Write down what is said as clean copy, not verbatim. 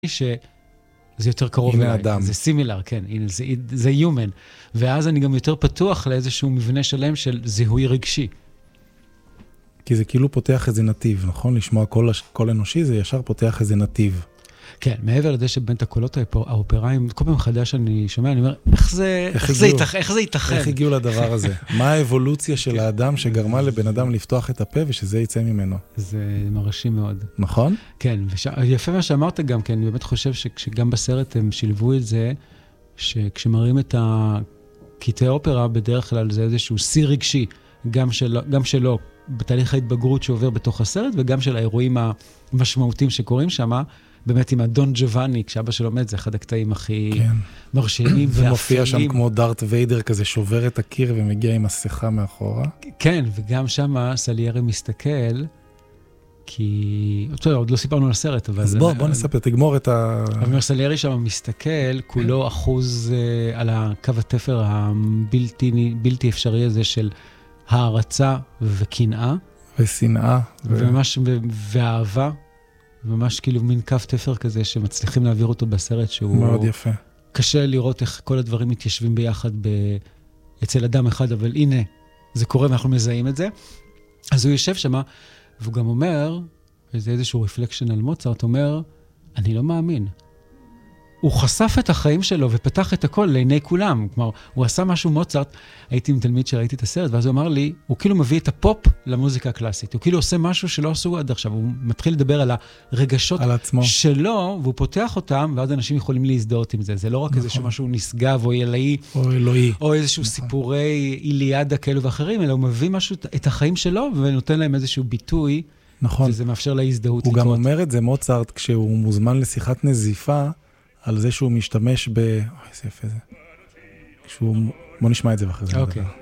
שזה יותר קרוב לאדם. זה סימילר, כן, הנה, זה human. ואז אני גם יותר פתוח לאיזשהו מבנה שלם של זיהוי רגשי. כי זה כאילו פותח איזה נתיב, נכון? לשמוע קול אנושי, זה ישר פותח איזה נתיב. כן, מעבר לזה שבין את הקולות האופראיים, כל פעם חדש אני שומע, אני אומר, איך זה ייתכן? איך הגיעו לדבר הזה? מה האבולוציה של האדם שגרמה לבן אדם לפתוח את הפה ושזה יצא ממנו? זה מרשים מאוד. נכון? כן, יפה מה שאמרת גם, כי אני באמת חושב שגם בסרט הם שילבו את זה, שכשמראים את הקטעי אופרה, בדרך כלל זה איזשהו סיר רגשי, גם שלו, בתהליך ההתבגרות שעובר בתוך הסרט, וגם של האירועים המשמעותיים שקורים שם, באמת עם הדון ג'ובאני, כשאבא שלו מת, זה אחד הקטעים הכי מרשימים ואפלים. ומופיע שם כמו דארט ויידר כזה, שובר את הקיר ומגיע עם השיחה מאחורה. כן, וגם שם סליירי מסתכל, כי... עוד לא סיפרנו על הסרט, אבל... אז בוא נספר, תגמור את אבל סליירי שם מסתכל, כולו אחוז על הקו התפר הבלתי אפשרי הזה של הערצה וקנאה. ושנאה. ואהבה. ממש כאילו מין קו תפר כזה שמצליחים להעביר אותו בסרט שהוא... מאוד יפה. קשה לראות איך כל הדברים מתיישבים ביחד אצל אדם אחד, אבל הנה, זה קורה ואנחנו מזהים את זה. אז הוא יושב שם, והוא גם אומר, וזה איזשהו רפלקשן על מוצרט, אומר, אני לא מאמין. הוא חשף את החיים שלו ופתח את הכל לעיני כולם. כלומר, הוא עשה משהו מוצרט, הייתי עם תלמיד שראיתי את הסרט, ואז הוא אמר לי, הוא כאילו מביא את הפופ למוזיקה הקלאסית. הוא כאילו עושה משהו שלא עשו עד עכשיו. הוא מתחיל לדבר על הרגשות שלו, והוא פותח אותם, ואז אנשים יכולים להזדהות עם זה. זה לא רק איזשהו משהו נשגב או ילאי, או אלוהי, או איזשהו סיפורי איליאדה כאלו ואחרים, אלא הוא מביא משהו, את החיים שלו, ונותן להם איזשהו ביטוי, וזה מאפשר להזדהות. הוא גם אומר את זה, מוצרט, כשהוא מוזמן לשיחת נזיפה, על זה שהוא משתמש איזה יפה זה. בוא נשמע את זה ואחרי זה. אוקיי.